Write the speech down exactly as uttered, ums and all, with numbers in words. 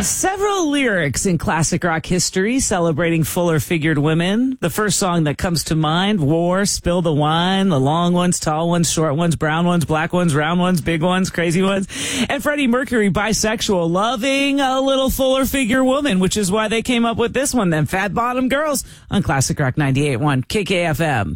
Several lyrics in classic rock history celebrating fuller-figured women. The first song that comes to mind, War, Spill the Wine, the long ones, tall ones, short ones, brown ones, black ones, round ones, big ones, crazy ones. And Freddie Mercury, bisexual, loving a little fuller-figure woman, which is why they came up with this one, them Fat Bottom Girls, on Classic Rock ninety-eight point one K K F M.